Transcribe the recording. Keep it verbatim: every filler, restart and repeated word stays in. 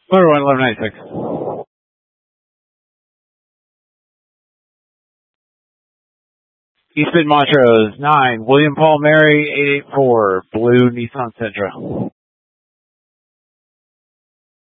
Motor one, eleven ninety-six. East Mid Montrose, nine. William Paul Mary, eight eight four. Blue Nissan Sentra.